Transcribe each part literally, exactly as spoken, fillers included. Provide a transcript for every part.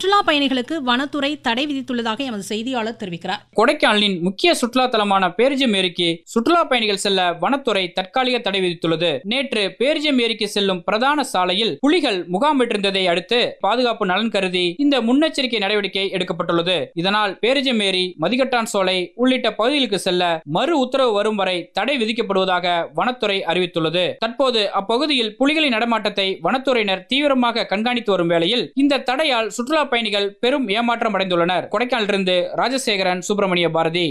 சுற்றுலா பயணிகளுக்கு வனத்துறை தடை விதித்துள்ளதாக எமது செய்தியாளர் தெரிவிக்கிறார். கொடைக்கானலின் முக்கிய சுற்றுலா தலமான பேரிஜம் ஏரிக்கு சுற்றுலா பயணிகள் செல்ல வனத்துறை தற்காலிக தடை விதித்துள்ளது. நேற்று பேரிஜம் ஏரிக்கு செல்லும் பிரதான சாலையில் புலிகள் முகாமிட்டிருந்ததை அடுத்து பாதுகாப்பு நலன் கருதி இந்த முன்னெச்சரிக்கை நடவடிக்கை எடுக்கப்பட்டுள்ளது. இதனால் பேரிஜம் ஏரி, மதிகட்டான் சோலை உள்ளிட்ட பகுதிகளுக்கு செல்ல மறு உத்தரவு வரும் வரை தடை விதிக்கப்படுவதாக வனத்துறை அறிவித்துள்ளது. தற்போது அப்பகுதியில் புலிகளின் நடமாட்டத்தை வனத்துறையினர் தீவிரமாக கண்காணித்து வரும் வேளையில் இந்த தடையால் சுற்றுலா பயணிகள் பெரும் ஏமாற்றம் அடைந்துள்ளனர். கொடைக்கானலிலிருந்து ராஜசேகரன், சுப்பிரமணிய பாரதி.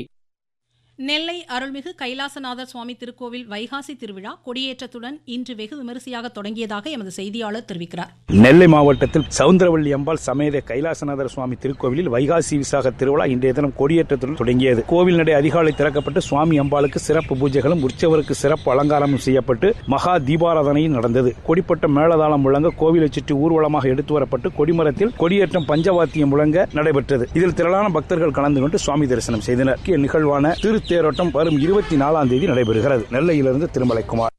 நெல்லை அருள்மிகு கைலாசநாதர் சுவாமி திருக்கோவில் வைகாசி திருவிழா கொடியேற்றத்துடன் இன்று வெகு விமரிசையாக தொடங்கியதாக எமது செய்தியாளர் தெரிவிக்கிறார். நெல்லை மாவட்டத்தில் சவுந்தரவள்ளி அம்பாள் சமேத கைலாசநாதர் சுவாமி திருக்கோவிலில் வைகாசி விசாக திருவிழா இன்றைய தினம் கொடியேற்றத்துடன் தொடங்கியது. கோவில் நடை அதிகாலை திறக்கப்பட்டு சுவாமி அம்பாளுக்கு சிறப்பு பூஜைகளும் உற்சவருக்கு சிறப்பு அலங்காரமும் செய்யப்பட்டு மகா தீபாராதனையும் நடந்தது. கொடிப்பட்ட மேளதாளம் முழங்க கோவிலை சுற்றி ஊர்வலமாக எடுத்து வரப்பட்டு கொடிமரத்தில் கொடியேற்றம் பஞ்சவாத்தியம் முழங்க நடைபெற்றது. இதில் திரளான பக்தர்கள் கலந்து கொண்டு சுவாமி தரிசனம் செய்தனர். முக்கிய நிகழ்வான திரு தேரோட்டம் வரும் இருபத்தி நாலாம் தேதி நடைபெறுகிறது. நெல்லையிலிருந்து திருமலைக்குமார்.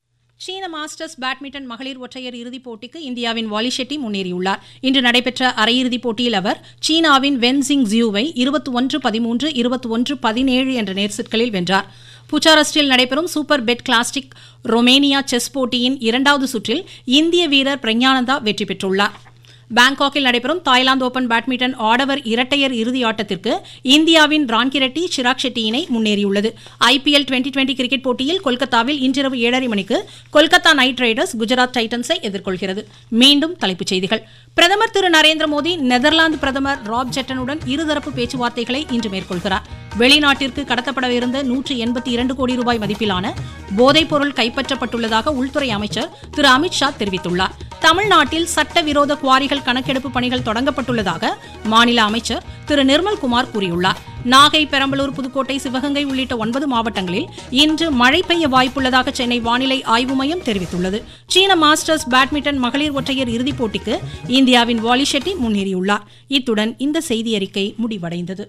சீன மாஸ்டர்ஸ் பேட்மிண்டன் மகளிர் ஒற்றையர் இறுதிப் போட்டிக்கு இந்தியாவின் வாலி ஷெட்டி முன்னேறியுள்ளார். இன்று நடைபெற்ற அரையிறுதிப் போட்டியில் அவர் சீனாவின் வென் ஜிங் ஜியூவை இருபத்தி ஒன்று பதிமூன்று இருபத்தி ஒன்று பதினேழு என்ற நேர் செட்களில் வென்றார். புச்சாரஸ்டில் நடைபெறும் super bed classic Romania chess போட்டியின் இரண்டாவது சுற்றில் இந்திய வீரர் பிரக்ஞானந்தா வெற்றி பெற்றுள்ளார். பாங்காக்கில் நடைபெறும் தாய்லாந்து ஓபன் பேட்மிண்டன் ஆடவர் இரட்டையர் இறுதி ஆட்டத்திற்கு இந்தியாவின் ரான்கிரெட்டி, சிராக் ஷெட்டி இணை முன்னேறியுள்ளது. ஐபிஎல் டுவெண்டி டுவெண்டி கிரிக்கெட் போட்டியில் கொல்கத்தாவில் இன்றிரவு ஏழரை மணிக்கு கொல்கத்தா நைட் ரைடர்ஸ் குஜராத் டைட்டன்ஸை எதிர்கொள்கிறது. மீண்டும் தலைப்புச் செய்திகள். பிரதமர் திரு நரேந்திர மோடி நெதர்லாந்து பிரதமர் ராப் ஜெட்டனுடன் இருதரப்பு பேச்சுவார்த்தைகளை இன்று மேற்கொள்கிறார். வெளிநாட்டிற்கு கடத்தப்படவிருந்த நூற்று எண்பத்தி இரண்டு கோடி ரூபாய் மதிப்பிலான போதைப் பொருள் கைப்பற்றப்பட்டுள்ளதாக உள்துறை அமைச்சர் திரு அமித்ஷா தெரிவித்துள்ளார். தமிழ்நாட்டில் சட்டவிரோத குவாரிகள் கணக்கெடுப்பு பணிகள் தொடங்கப்பட்டுள்ளதாக மாநில அமைச்சர் திரு நிர்மல்குமார் கூறியுள்ளார். நாகை, பெரம்பலூர், புதுக்கோட்டை, சிவகங்கை உள்ளிட்ட ஒன்பது மாவட்டங்களில் இன்று மழை பெய்ய வாய்ப்புள்ளதாக சென்னை வானிலை ஆய்வு மையம் தெரிவித்துள்ளது. சீன மாஸ்டர்ஸ் பேட்மிண்டன் மகளிர் ஒற்றையர் இறுதிப் போட்டிக்கு இந்தியாவின் வாலி ஷெட்டி முன்னேறியுள்ளார். இத்துடன் இந்த செய்தி அறிக்கை முடிவடைந்தது.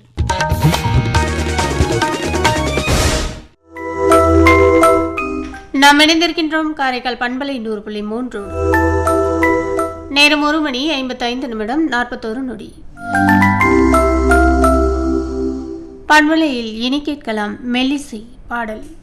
நாம் இணைந்திருக்கின்றோம் காரைக்கால் பண்பலை நூறு புள்ளி மூன்று. நேரம் ஒரு மணி ஐம்பத்தி ஐந்து நிமிடம் நாற்பத்தோரு நொடி. பண்பலையில் இனி கேட்கலாம் மெல்லிசை பாடல்.